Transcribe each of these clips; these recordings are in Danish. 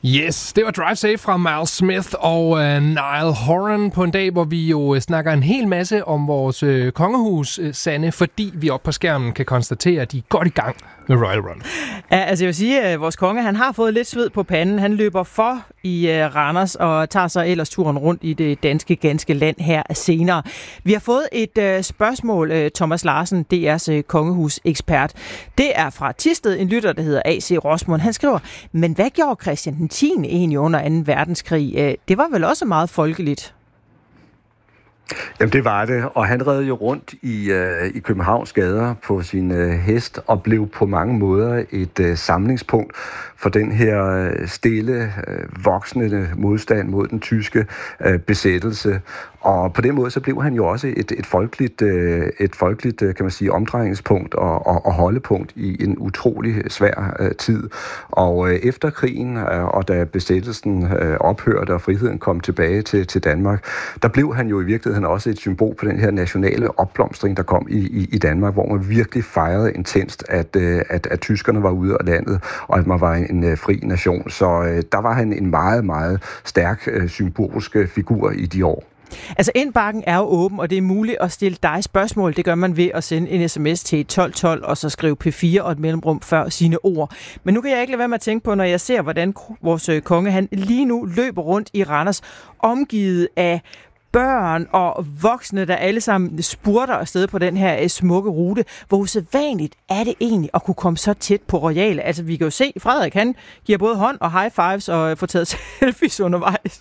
Yes, det var Drive Safe fra Miles Smith og Niall Horan på en dag, hvor vi jo snakker en hel masse om vores kongehus, Sanne, fordi vi op på skærmen kan konstatere, at de er godt i gang med Royal Run. Ja, altså jeg vil sige, at vores konge, han har fået lidt sved på panden. Han løber for i Randers og tager så ellers turen rundt i det ganske land her senere. Vi har fået et spørgsmål, Thomas Larsen, DR's kongehusekspert. Det er fra Thisted, en lytter, der hedder A.C. Rosmund. Han skriver, men hvad gjorde Christian den 10. egentlig under 2. verdenskrig? Det var vel også meget folkeligt? Jamen det var det, og han red jo rundt i Københavns gader på sin hest og blev på mange måder et samlingspunkt for den her stille, voksende modstand mod den tyske besættelse. Og på den måde så blev han jo også et folkeligt kan man sige, omdrejningspunkt og holdepunkt i en utrolig svær tid. Og efter krigen, og da besættelsen ophørte og friheden kom tilbage til Danmark, der blev han jo i virkeligheden også et symbol på den her nationale opblomstring, der kom i Danmark, hvor man virkelig fejrede intenst, at tyskerne var ude af landet, og at man var en fri nation. Så der var han en meget, meget stærk symbolsk figur i de år. Altså indbakken er jo åben, og det er muligt at stille dig spørgsmål. Det gør man ved at sende en sms til 1212 og så skrive P4 og et mellemrum før sine ord. Men nu kan jeg ikke lade være med at tænke på, når jeg ser, hvordan vores konge han lige nu løber rundt i Randers, omgivet af børn og voksne, der alle sammen spurter afsted på den her smukke rute. Hvor usædvanligt er det egentlig at kunne komme så tæt på royale? Altså vi kan jo se, Frederik han giver både hånd og high fives og får taget selfies undervejs.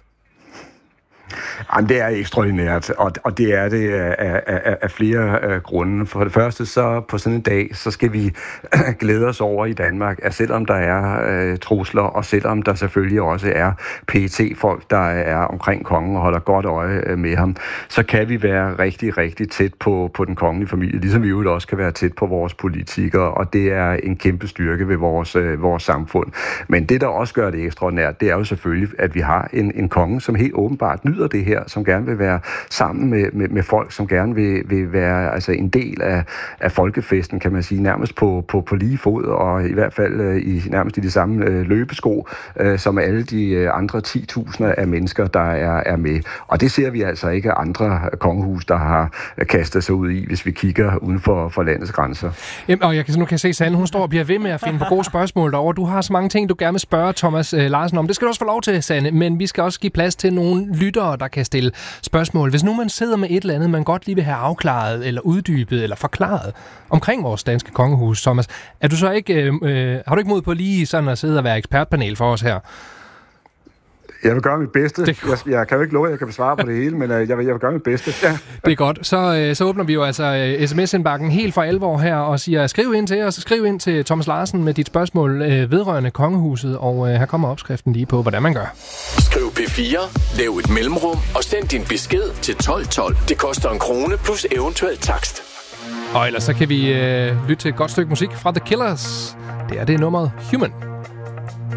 Jamen, det er ekstraordinært, og det er det af flere grunde. For det første, så på sådan en dag, så skal vi glæde os over i Danmark, at selvom der er trusler, og selvom der selvfølgelig også er PET-folk, der er omkring kongen og holder godt øje med ham, så kan vi være rigtig, rigtig tæt på den kongelige familie, ligesom vi jo også kan være tæt på vores politikere, og det er en kæmpe styrke ved vores samfund. Men det, der også gør det ekstraordinært, det er jo selvfølgelig, at vi har en konge, som helt åbenbart nyder det her, som gerne vil være sammen med folk, som gerne vil være altså en del af folkefesten, kan man sige, nærmest på lige fod, og i hvert fald nærmest i de samme løbesko, som alle de andre 10.000 af mennesker, der er med. Og det ser vi altså ikke andre kongehus, der har kastet sig ud i, hvis vi kigger uden for landets grænser. Jamen, og nu kan jeg se, Sanne, hun står og bliver ved med at finde på gode spørgsmål derovre. Du har så mange ting, du gerne vil spørge Thomas Larsen om. Det skal du også få lov til, Sanne, men vi skal også give plads til nogle lyttere, der kan stille spørgsmål. Hvis nu man sidder med et eller andet, man godt lige vil have afklaret, eller uddybet, eller forklaret omkring vores danske kongehus, Thomas, er du så ikke, har du ikke mod på lige sådan at sidde og være ekspertpanel for os her? Jeg vil gøre mit bedste. Jeg kan jo ikke love, at jeg kan besvare på det hele, men jeg vil gøre mit bedste. Ja. Det er godt. Så åbner vi jo altså sms-indbakken helt for alvor her og siger, skriv ind til os, skriv ind til Thomas Larsen med dit spørgsmål vedrørende kongehuset, og her kommer opskriften lige på, hvordan man gør. Skriv P4, lav et mellemrum og send din besked til 1212. Det koster 1 krone plus eventuel takst. Og ellers så kan vi lytte til et godt stykke musik fra The Killers. Det er nummeret Human.